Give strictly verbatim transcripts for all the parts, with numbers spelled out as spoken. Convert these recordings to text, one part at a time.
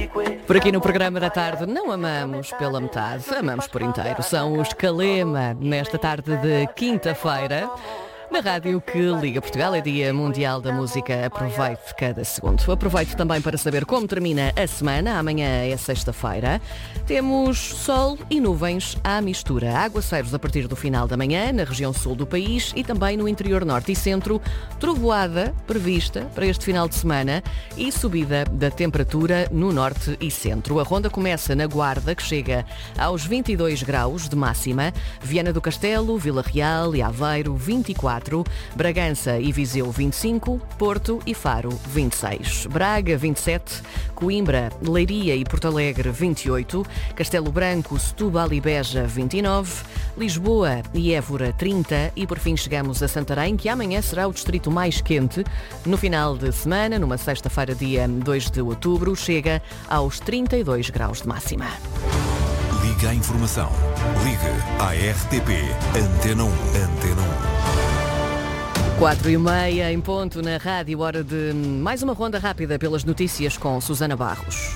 Por aqui no programa da tarde não amamos pela metade, amamos por inteiro. São os Calema, nesta tarde de quinta-feira. Na rádio que liga Portugal, é Dia Mundial da Música. Aproveite cada segundo. Aproveite também para saber como termina a semana. Amanhã é sexta-feira. Temos sol e nuvens à mistura. Aguaceiros a partir do final da manhã na região sul do país e também no interior norte e centro. Trovoada prevista para este final de semana e subida da temperatura no norte e centro. A ronda começa na Guarda, que chega aos vinte e dois graus de máxima. Viana do Castelo, Vila Real e Aveiro, vinte e quatro. Bragança e Viseu vinte e cinco, Porto e Faro vinte e seis, Braga vinte e sete, Coimbra, Leiria e Porto Alegre vinte e oito, Castelo Branco, Setúbal e Beja vinte e nove, Lisboa e Évora trinta e por fim chegamos a Santarém, que amanhã será o distrito mais quente. No final de semana, numa sexta-feira, dia dois de outubro, chega aos trinta e dois graus de máxima. Liga à informação. Liga à R T P Antena um. Antena um. Quatro e meia em ponto na rádio, hora de mais uma ronda rápida pelas notícias com Susana Barros.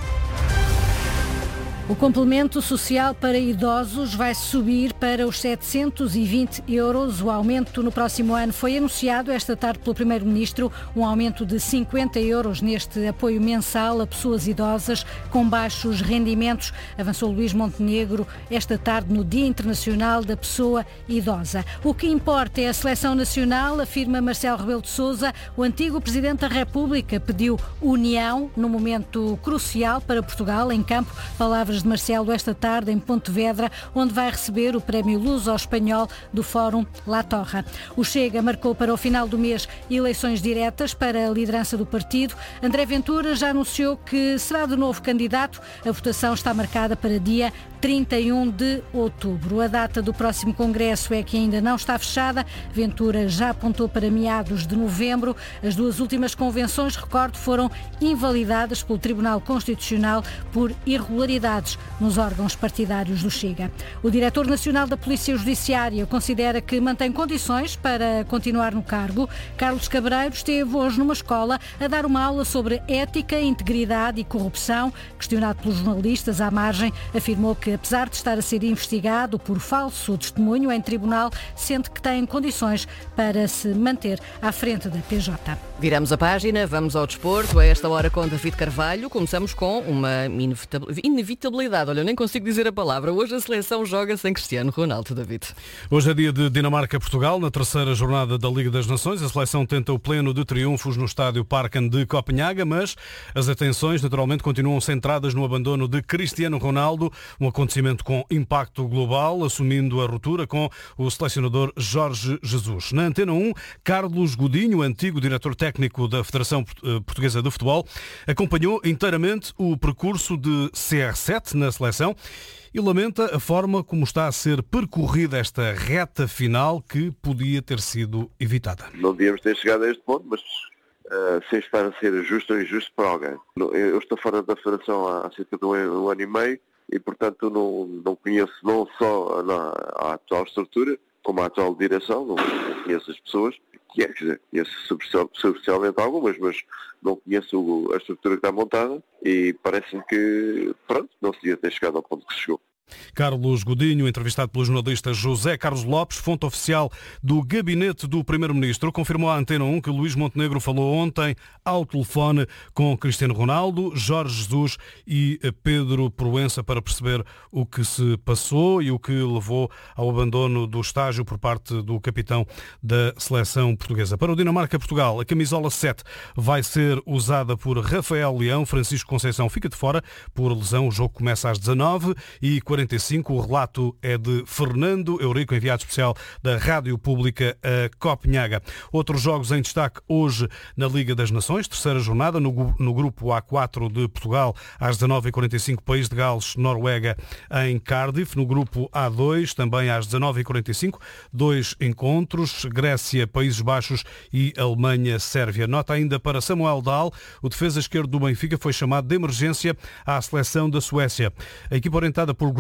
O complemento social para idosos vai subir para os setecentos e vinte euros. O aumento no próximo ano foi anunciado esta tarde pelo Primeiro-Ministro, um aumento de cinquenta euros neste apoio mensal a pessoas idosas com baixos rendimentos, avançou Luís Montenegro esta tarde no Dia Internacional da Pessoa Idosa. O que importa é a seleção nacional, afirma Marcelo Rebelo de Sousa. O antigo Presidente da República pediu união no momento crucial para Portugal em campo. Palavras de Marcelo esta tarde em Pontevedra, onde vai receber o prémio Luso-Espanhol do Fórum La Torre. O Chega marcou para o final do mês eleições diretas para a liderança do partido. André Ventura já anunciou que será de novo candidato. A votação está marcada para dia trinta e um de outubro. A data do próximo congresso é que ainda não está fechada. Ventura já apontou para meados de novembro. As duas últimas convenções, recordo, foram invalidadas pelo Tribunal Constitucional por irregularidades nos órgãos partidários do Chega. O diretor nacional da Polícia Judiciária considera que mantém condições para continuar no cargo. Carlos Cabreiro esteve hoje numa escola a dar uma aula sobre ética, integridade e corrupção. Questionado pelos jornalistas à margem, afirmou que, apesar de estar a ser investigado por falso testemunho em tribunal, sente que tem condições para se manter à frente da P J. Viramos a página, vamos ao desporto. A esta hora com David Carvalho. Começamos com uma inevitabilidade. Olha, eu nem consigo dizer a palavra. Hoje a seleção joga sem Cristiano Ronaldo, David. Hoje é dia de Dinamarca-Portugal, na terceira jornada da Liga das Nações. A seleção tenta o pleno de triunfos no estádio Parken de Copenhaga, mas as atenções naturalmente continuam centradas no abandono de Cristiano Ronaldo, um acontecimento com impacto global, assumindo a ruptura com o selecionador Jorge Jesus. Na Antena um, Carlos Godinho, antigo diretor técnico da Federação Portuguesa de Futebol, acompanhou inteiramente o percurso de C R sete na seleção e lamenta a forma como está a ser percorrida esta reta final que podia ter sido evitada. Não devíamos ter chegado a este ponto, mas uh, sem estar a ser justo ou injusto para alguém. Eu estou fora da Federação há cerca de um ano e meio e, portanto, não, não conheço não só a, a atual estrutura, como a atual direção, não, não conheço as pessoas. Quer dizer, conheço superficialmente algumas, mas não conheço a estrutura que está montada e parece-me que, pronto, não se devia ter chegado ao ponto que se chegou. Carlos Godinho, entrevistado pelo jornalista José Carlos Lopes, fonte oficial do gabinete do Primeiro-Ministro, confirmou à Antena um que Luís Montenegro falou ontem ao telefone com Cristiano Ronaldo, Jorge Jesus e Pedro Proença para perceber o que se passou e o que levou ao abandono do estágio por parte do capitão da seleção portuguesa. Para o Dinamarca-Portugal, a camisola sete vai ser usada por Rafael Leão. Francisco Conceição fica de fora por lesão. O jogo começa às dezanove e quarenta e cinco. O relato é de Fernando Eurico, enviado especial da Rádio Pública a Copenhaga. Outros jogos em destaque hoje na Liga das Nações, terceira jornada, no, no grupo A quatro de Portugal, às dezanove e quarenta e cinco, País de Gales, Noruega em Cardiff. No grupo A dois, também às dezanove e quarenta e cinco, dois encontros, Grécia, Países Baixos e Alemanha, Sérvia. Nota ainda para Samuel Dahl, o defesa esquerdo do Benfica foi chamado de emergência à seleção da Suécia. A equipa orientada por Graham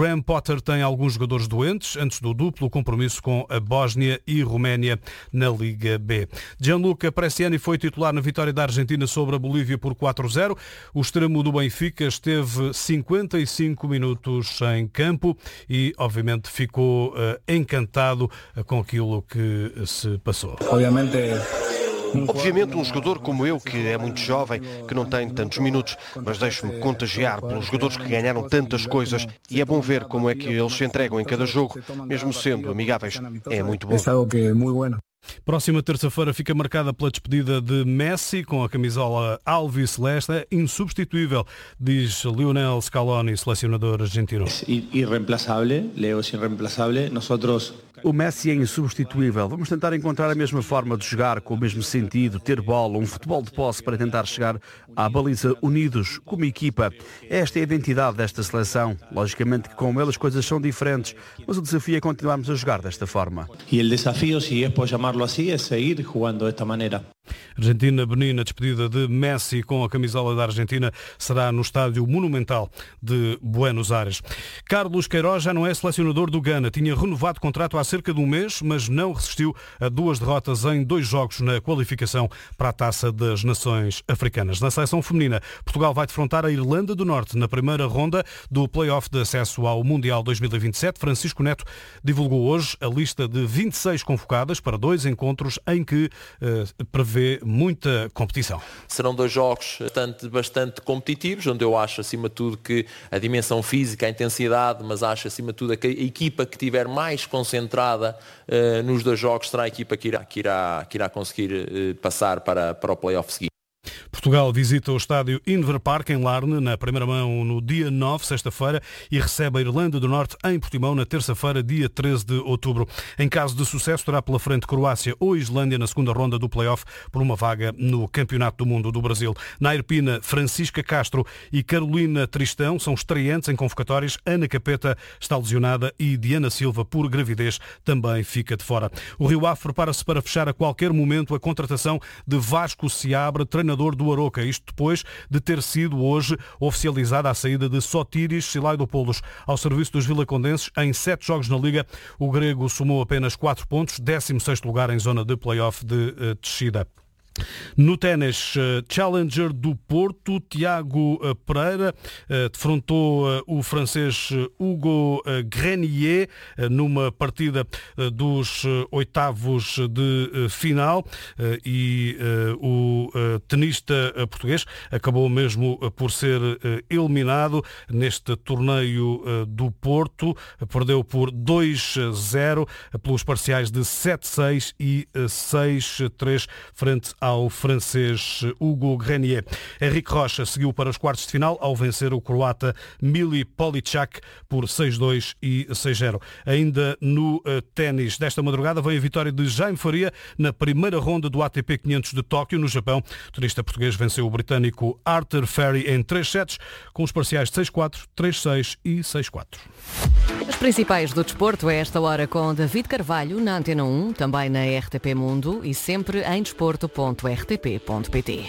Graham Potter tem alguns jogadores doentes antes do duplo compromisso com a Bósnia e Roménia na Liga B. Gianluca Bresciani foi titular na vitória da Argentina sobre a Bolívia por quatro a zero. O extremo do Benfica esteve cinquenta e cinco minutos em campo e, obviamente, ficou uh, encantado uh, com aquilo que se passou. Obviamente... Obviamente um jogador como eu, que é muito jovem, que não tem tantos minutos, mas deixo-me contagiar pelos jogadores que ganharam tantas coisas e é bom ver como é que eles se entregam em cada jogo, mesmo sendo amigáveis. É muito bom. Próxima terça-feira fica marcada pela despedida de Messi com a camisola alviceleste. É insubstituível, diz Lionel Scaloni, selecionador argentino. Irreemplazável, Leo é irreemplazável. Nosotros... O Messi é insubstituível. Vamos tentar encontrar a mesma forma de jogar, com o mesmo sentido, ter bola, um futebol de posse para tentar chegar à baliza unidos, como equipa. Esta é a identidade desta seleção. Logicamente que com ele as coisas são diferentes, mas o desafio é continuarmos a jogar desta forma. E o desafio, se é por chamarlo assim, é seguir jogando desta maneira. Argentina-Benin, a despedida de Messi com a camisola da Argentina será no estádio Monumental de Buenos Aires. Carlos Queiroz já não é selecionador do Ghana. Tinha renovado contrato há cerca de um mês, mas não resistiu a duas derrotas em dois jogos na qualificação para a Taça das Nações Africanas. Na seleção feminina, Portugal vai defrontar a Irlanda do Norte na primeira ronda do play-off de acesso ao Mundial dois mil e vinte e sete. Francisco Neto divulgou hoje a lista de vinte e seis convocadas para dois encontros em que uh, prevê muita competição. Serão dois jogos bastante, bastante competitivos, onde eu acho, acima de tudo, que a dimensão física, a intensidade, mas acho, acima de tudo, que a equipa que estiver mais concentrada uh, nos dois jogos será a equipa que irá, que irá, que irá conseguir uh, passar para, para o play-off seguinte. Portugal visita o estádio Inver Park em Larne na primeira mão no dia nove, sexta-feira, e recebe a Irlanda do Norte em Portimão na terça-feira, dia treze de outubro. Em caso de sucesso, terá pela frente Croácia ou Islândia na segunda ronda do play-off por uma vaga no Campeonato do Mundo do Brasil. Na Irpina, Francisca Castro e Carolina Tristão são estreantes em convocatórias. Ana Capeta está lesionada e Diana Silva, por gravidez, também fica de fora. O Rio Ave prepara-se para fechar a qualquer momento a contratação de Vasco Seabra, treinador do Aroca, isto depois de ter sido hoje oficializada a saída de Sotiris Silaidopoulos ao serviço dos vilacondenses. Em sete jogos na Liga, o grego somou apenas quatro pontos, décimo sexto lugar em zona de play-off de uh, descida. No ténis, Challenger do Porto, Tiago Pereira defrontou o francês Hugo Grenier numa partida dos oitavos de final e o tenista português acabou mesmo por ser eliminado neste torneio do Porto. Perdeu por dois a zero pelos parciais de sete a seis e seis a três frente ao francês Hugo Grenier. Henrique Rocha seguiu para os quartos de final ao vencer o croata Mili Poličak por seis a dois e seis a zero. Ainda no uh, ténis desta madrugada veio a vitória de Jaime Faria na primeira ronda do A T P quinhentos de Tóquio, no Japão. O tenista português venceu o britânico Arthur Ferry em três sets, com os parciais de seis a quatro, três a seis e seis a quatro. As principais do desporto a esta hora com David Carvalho na Antena um, também na R T P Mundo e sempre em desporto ponto r t p ponto p t.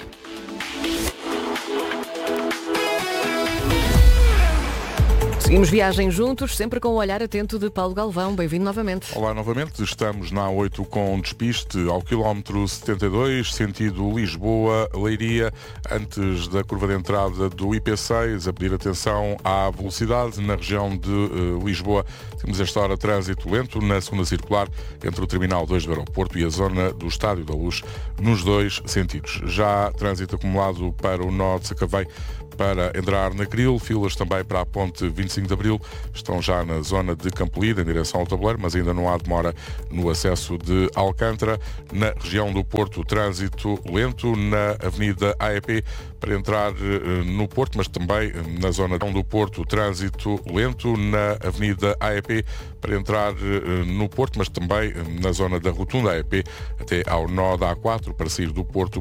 Seguimos viagem juntos, sempre com o olhar atento de Paulo Galvão. Bem-vindo novamente. Olá novamente, estamos na A oito com despiste ao quilómetro setenta e dois, sentido Lisboa-Leiria, antes da curva de entrada do I P seis, a pedir atenção à velocidade na região de uh, Lisboa. Temos esta hora trânsito lento na segunda circular entre o Terminal dois do aeroporto e a zona do Estádio da Luz, nos dois sentidos. Já trânsito acumulado para o nó de Sacavém, para entrar na Cril, filas também para a ponte vinte e cinco de Abril, estão já na zona de Campolide, em direção ao Tabuleiro, mas ainda não há demora no acesso de Alcântara. Na região do Porto, trânsito lento na Avenida A E P, para entrar no Porto, mas também na zona do Porto, trânsito lento na Avenida A E P, para entrar no Porto, mas também na zona da Rotunda A E P, até ao nó da A quatro, para sair do Porto